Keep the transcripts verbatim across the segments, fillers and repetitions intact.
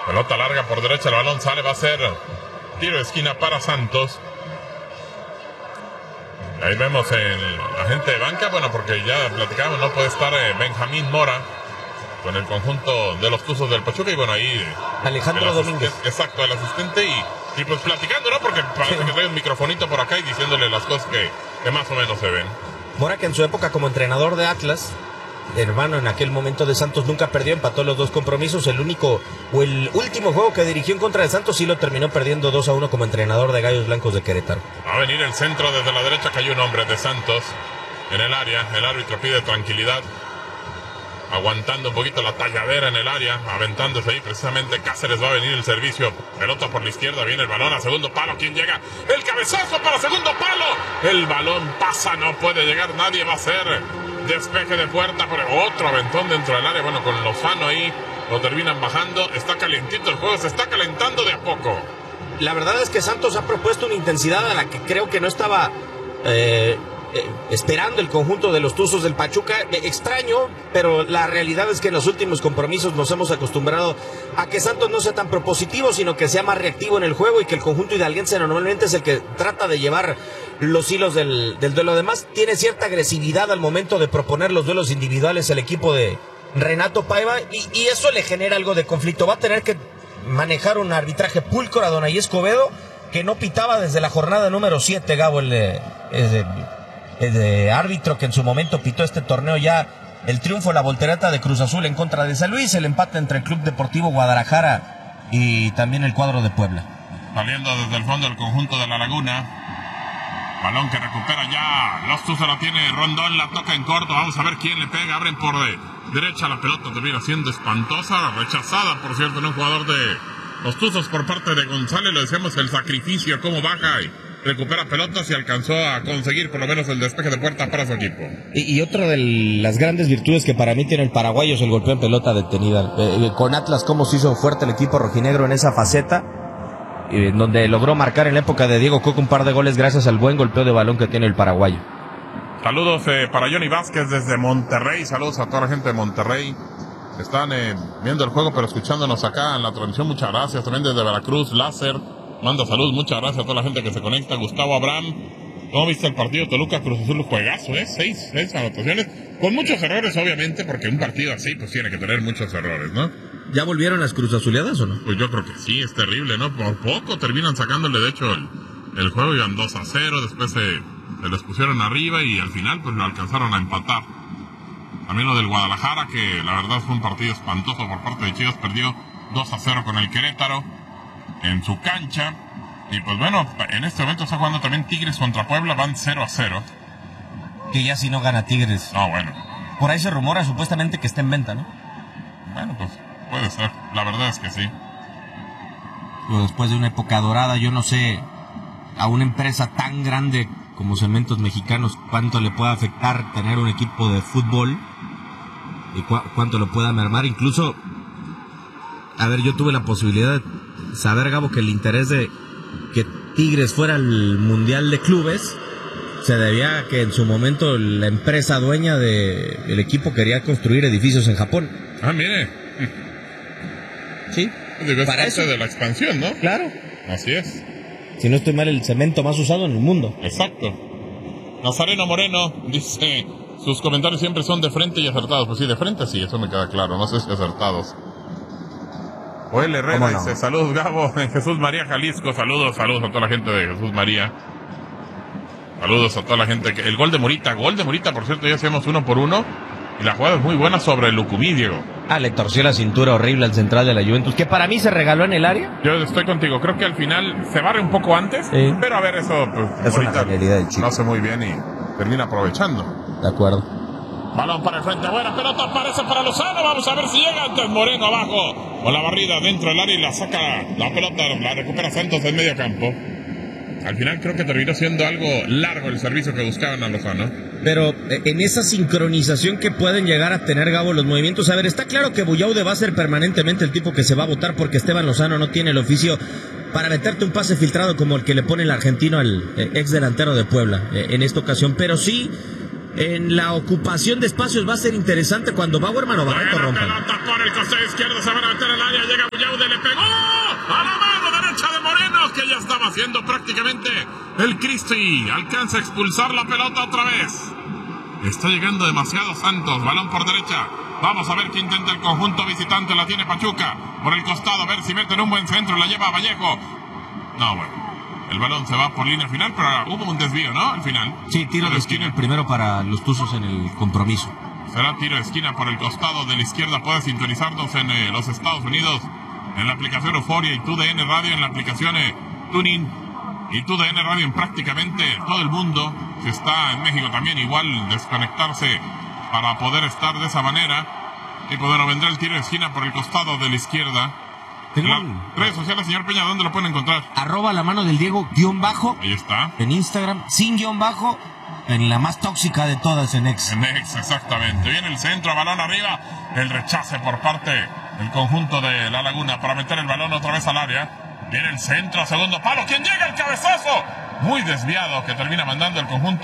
Pelota larga por derecha, el balón sale, va a ser tiro de esquina para Santos. Ahí vemos el agente de banca, bueno, porque ya platicamos, no puede estar eh, Benjamín Mora con el conjunto de los Tuzos del Pachuca, y bueno, ahí Alejandro Domínguez. Exacto, el asistente, y, y pues platicando, ¿no? Porque parece sí. que trae un microfonito por acá y diciéndole las cosas que, que más o menos se ven. Mora, que en su época como entrenador de Atlas, hermano en aquel momento de Santos, nunca perdió, empató los dos compromisos. El único o el último juego que dirigió en contra de Santos sí lo terminó perdiendo dos a uno como entrenador de Gallos Blancos de Querétaro. Va a venir el centro desde la derecha, cayó un hombre de Santos en el área. El árbitro pide tranquilidad, aguantando un poquito la talladera en el área, aventándose ahí precisamente Cáceres. Va a venir el servicio, pelota por la izquierda, viene el balón a segundo palo. ¿Quién llega? El cabezazo para segundo palo, el balón pasa, no puede llegar nadie. Va a ser despeje de puerta, pero otro aventón dentro del área. Bueno, con Lozano ahí lo terminan bajando. Está calientito el juego, se está calentando de a poco. La verdad es que Santos ha propuesto una intensidad a la que creo que no estaba eh, eh, esperando el conjunto de los Tuzos del Pachuca. Eh, extraño, pero la realidad es que en los últimos compromisos nos hemos acostumbrado a que Santos no sea tan propositivo, sino que sea más reactivo en el juego, y que el conjunto hidalguense normalmente es el que trata de llevar los hilos del, del duelo. Además, tiene cierta agresividad al momento de proponer los duelos individuales el equipo de Renato Paiva, y, y eso le genera algo de conflicto. Va a tener que manejar un arbitraje pulcro a Donaí Escobedo, que no pitaba desde la jornada número siete, Gabo, el de, el de, el de árbitro que en su momento pitó este torneo ya el triunfo, la voltereta de Cruz Azul en contra de San Luis, el empate entre el Club Deportivo Guadalajara y también el cuadro de Puebla. Saliendo desde el fondo del conjunto de La Laguna, balón que recupera ya los Tuzos, la tiene Rondón, la toca en corto, vamos a ver quién le pega. Abren por de derecha, la pelota termina siendo espantosa, rechazada por cierto en un jugador de los Tuzos por parte de González. Lo decíamos, el sacrificio, cómo baja y recupera pelotas, y alcanzó a conseguir por lo menos el despeje de puerta para su equipo. Y, y otra de las grandes virtudes que para mí tiene el paraguayo es el golpeo en pelota detenida. Eh, con Atlas, cómo se hizo fuerte el equipo rojinegro en esa faceta, en donde logró marcar en la época de Diego Coca un par de goles gracias al buen golpeo de balón que tiene el paraguayo. Saludos eh, para Johnny Vázquez desde Monterrey, saludos a toda la gente de Monterrey. Están eh, viendo el juego pero escuchándonos acá en la transmisión, muchas gracias. También desde Veracruz, Láser, manda salud, muchas gracias a toda la gente que se conecta. Gustavo Abraham, ¿cómo viste el partido Toluca Cruz Azul? Juegazo, ¿eh? Seis, seis anotaciones, con muchos errores obviamente, porque un partido así pues tiene que tener muchos errores, ¿no? ¿Ya volvieron las Cruz Azuleadas o no? Pues yo creo que sí, es terrible, ¿no? Por poco terminan sacándole, de hecho, el, el juego. Iban dos a cero, después se, se les pusieron arriba y al final pues lo alcanzaron a empatar. También lo del Guadalajara, que la verdad fue un partido espantoso por parte de Chivas, perdió dos a cero con el Querétaro en su cancha. Y pues bueno, en este momento está jugando también Tigres contra Puebla, van cero a cero. Que ya si no gana Tigres. No, bueno. Por ahí se rumora supuestamente que está en venta, ¿no? Bueno, pues puede ser, la verdad es que sí. Pero después de una época dorada, yo no sé a una empresa tan grande como Cementos Mexicanos cuánto le puede afectar tener un equipo de fútbol y cu- cuánto lo pueda mermar. Incluso, a ver, yo tuve la posibilidad de saber, Gabo, que el interés de que Tigres fuera al Mundial de Clubes se debía a que en su momento la empresa dueña del equipo quería construir edificios en Japón. Ah, mire. Sí, Digo, es para parte eso. de la expansión, ¿no? Claro. Así es. Si no estoy mal, el cemento más usado en el mundo. Exacto. Nazareno Moreno dice, sus comentarios siempre son de frente y acertados. Pues sí, de frente sí, eso me queda claro, no sé si acertados. Joel Herrera no? dice, saludos Gabo, en Jesús María, Jalisco, saludos, saludos a toda la gente de Jesús María. Saludos a toda la gente. que El gol de Morita, gol de Morita, por cierto, ya hacemos uno por uno. Y la jugada es muy buena sobre el Lucumí, Diego. Ah, le torció la cintura horrible al central de la Juventus, que para mí se regaló en el área. Yo estoy contigo, creo que al final se barre un poco antes, Sí. pero a ver, eso pues, Es una Morita genialidad del chico. lo hace muy bien y termina aprovechando. De acuerdo. Balón para el frente, buena pelota, aparece para Lozano, vamos a ver si llega antes Moreno abajo, con la barrida dentro del área y la saca, la pelota la recupera Santos del medio campo. Al final creo que terminó siendo algo largo el servicio que buscaban a Lozano. Pero eh, en esa sincronización que pueden llegar a tener, Gabo, los movimientos, a ver, está claro que Bullaude va a ser permanentemente el tipo que se va a votar porque Esteban Lozano no tiene el oficio para meterte un pase filtrado como el que le pone el argentino al eh, ex delantero de Puebla eh, en esta ocasión, pero sí en la ocupación de espacios va a ser interesante cuando Bauerman o Barreto rompan. La pelota por el costado izquierdo, se van a meter al área, llega Bullaude, le pegó haciendo prácticamente el Cristo y alcanza a expulsar la pelota otra vez. Está llegando demasiado Santos, balón por derecha. Vamos a ver qué intenta el conjunto visitante. La tiene Pachuca por el costado, a ver si meten un buen centro. La lleva a Vallejo. No, bueno, el balón se va por línea final, pero hubo un desvío, ¿no? Al final. Sí, tiro de esquina, el primero para los Tuzos en el compromiso. Será tiro de esquina por el costado de la izquierda. Puedes sintonizarnos en eh, los Estados Unidos, en la aplicación Euforia y T U D N Radio, en la aplicación eh, TuneIn y T U D N Radio en prácticamente todo el mundo. Si está en México también, igual desconectarse para poder estar de esa manera. Y bueno, vendrá el tiro de esquina por el costado de la izquierda. Tengo Las un... redes sociales, señor Peña, ¿dónde lo pueden encontrar? Arroba la mano del Diego, guión bajo. Ahí está. En Instagram, sin guión bajo. En la más tóxica de todas, en X. En X, exactamente. Viene el centro, balón arriba. El rechace por parte del conjunto de La Laguna para meter el balón otra vez al área. Viene el centro, segundo palo. ¿Quién llega? El cabezazo. Muy desviado que termina mandando el conjunto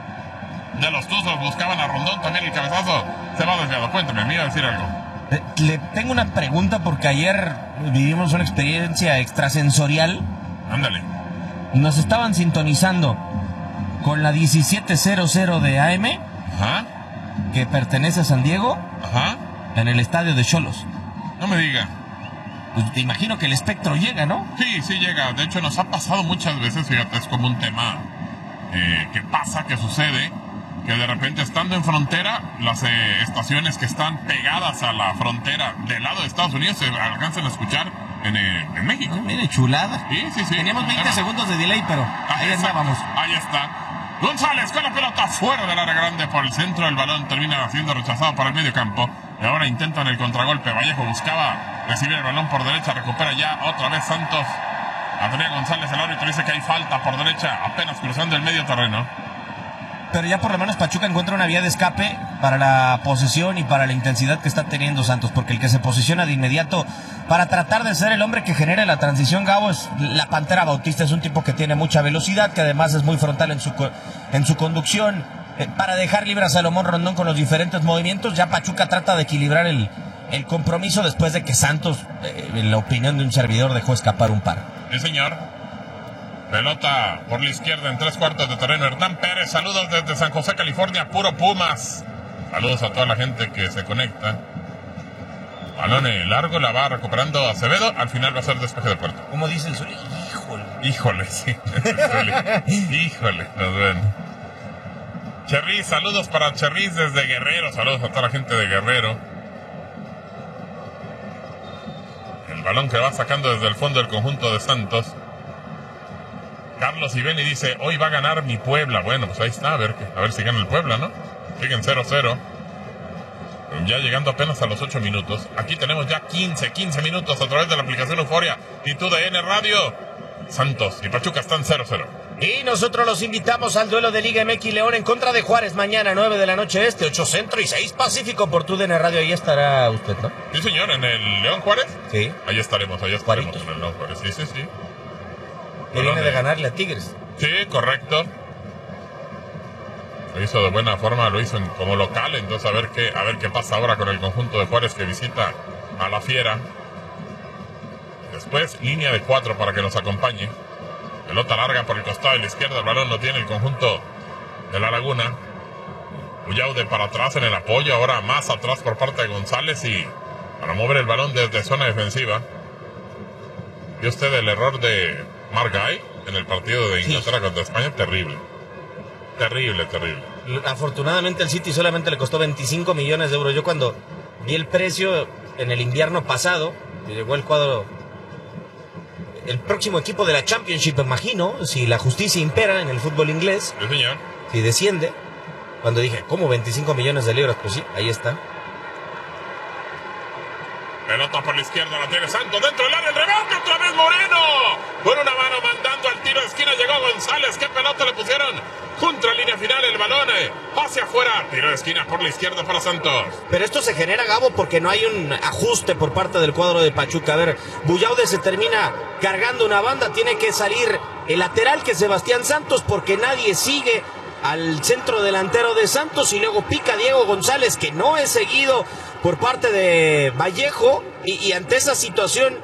de los Tuzos. Buscaban a Rondón también el cabezazo. Se va desviado. Cuéntame, me iba a decir algo. Eh, Le tengo una pregunta porque ayer vivimos una experiencia extrasensorial. Ándale. Nos estaban sintonizando con la diecisiete cero cero de A M, Ajá. que pertenece a San Diego, Ajá. en el estadio de Xolos. No me diga. Pues te imagino que el espectro llega, ¿no? Sí, sí llega. De hecho, nos ha pasado muchas veces, fíjate, es como un tema eh, que pasa, que sucede, que de repente estando en frontera, las eh, estaciones que están pegadas a la frontera del lado de Estados Unidos se alcanzan a escuchar en, eh, en México. Mire, chulada. Sí, sí, sí. Teníamos veinte Pero, segundos de delay, pero ahí andábamos. Ahí está. González con la pelota fuera del área grande por el centro. El balón termina siendo rechazado para el medio campo. Y ahora intentan el contragolpe. Vallejo buscaba recibir el balón por derecha. Recupera ya otra vez Santos. Adrián González, el árbitro, dice que hay falta por derecha, apenas cruzando el medio terreno. Pero ya por lo menos Pachuca encuentra una vía de escape para la posesión y para la intensidad que está teniendo Santos, porque el que se posiciona de inmediato para tratar de ser el hombre que genere la transición, Gabo, es la Pantera Bautista. Es un tipo que tiene mucha velocidad, que además es muy frontal en su, en su conducción, eh, para dejar libre a Salomón Rondón con los diferentes movimientos. Ya Pachuca trata de equilibrar el, el compromiso después de que Santos, eh, en la opinión de un servidor, dejó escapar un par. Sí, señor. Pelota por la izquierda en tres cuartos de terreno. Hernán Pérez, saludos desde San José, California, puro Pumas. Saludos a toda la gente que se conecta. Balón largo, la va recuperando Acevedo. Al final va a ser despeje de puerta. ¿Cómo dice el Zuli? Híjole. Híjole, sí. Híjole, nos ven. Cherriz, saludos para Cherriz desde Guerrero. Saludos a toda la gente de Guerrero. El balón que va sacando desde el fondo del conjunto de Santos. Carlos Ibeni dice, hoy va a ganar mi Puebla. Bueno, pues ahí está, a ver, a ver si gana el Puebla, ¿no? Siguen cero cero. Ya llegando apenas a los ocho minutos. Aquí tenemos ya quince, quince minutos a través de la aplicación Euforia y T U D N Radio. Santos y Pachuca están cero cero. Y nosotros los invitamos al duelo de Liga M X León en contra de Juárez mañana, nueve de la noche este, ocho Centro y seis Pacífico por T U D N Radio. Ahí estará usted, ¿no? Sí, señor, en el León Juárez. Sí. Ahí estaremos, ahí estaremos Juaritos. en el León Juárez. Sí, sí, sí. Que viene de ganarle a Tigres. Sí, correcto. Lo hizo de buena forma, lo hizo en, como local, entonces a ver qué, a ver qué pasa ahora con el conjunto de Juárez que visita a la Fiera. Después, línea de cuatro para que nos acompañe. Pelota larga por el costado de la izquierda, el balón lo tiene el conjunto de La Laguna. Uyaude para atrás en el apoyo, ahora más atrás por parte de González y para mover el balón desde zona defensiva. ¿Vio usted el error de Margay en el partido de Inglaterra sí. contra España? Terrible. Terrible, terrible. Afortunadamente el City solamente le costó veinticinco millones de euros. Yo cuando vi el precio en el invierno pasado, llegó el cuadro, el próximo equipo de la Championship, imagino, si la justicia impera en el fútbol inglés, sí, señor. Si desciende, cuando dije, ¿cómo veinticinco millones de libras? Pues sí, ahí está. Pelota por la izquierda, la tiene Santos dentro del área, el rebote otra vez Moreno. Con una mano mandando al tiro de esquina, llegó González. ¿Qué pelota le pusieron? Contra línea final, el balón eh, hacia afuera. Tiro de esquina por la izquierda para Santos. Pero esto se genera, Gabo, porque no hay un ajuste por parte del cuadro de Pachuca. A ver, Buyaude se termina cargando una banda. Tiene que salir el lateral, que es Sebastián Santos, porque nadie sigue al centro delantero de Santos. Y luego pica Diego González, que no es seguido por parte de Vallejo. Y, y ante esa situación